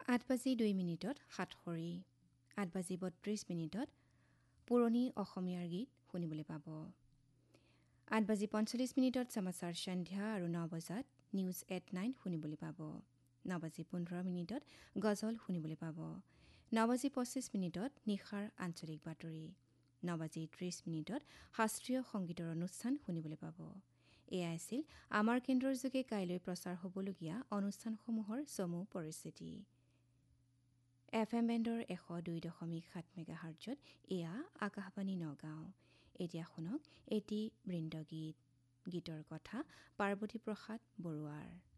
8:02 সাতসৰী 8:32 পুৰণি অসমীয়াৰ গীত শুনিবলৈ পাব। 8:45 সমাচাৰ সন্ধ্যা আৰু 9 বজাত নিউজ এট 9 শুনিবলৈ পাব। 9:15 গজল শুনিবলৈ পাব। 9:25 নিশাৰ আঞ্চলিক বাতৰি। 9:30 শাস্ত্ৰীয় সংগীতৰ অনুষ্ঠান শুনিবলৈ পাব। এয়া আছিল আমাৰ কেন্দ্ৰৰ যোগে কাইলৈ প্ৰচাৰ হ'বলগীয়া অনুষ্ঠানসমূহৰ চমু পৰিস্থিতি। FM বেণ্ডৰ 102.7 মেগাহাৰ্টজত এয়া আকাশবাণী নগাঁও। এতিয়া শুনক এটি বৃন্দগীত। গীতৰ কথা পাৰ্বতী প্ৰসাদ বৰুৱাৰ।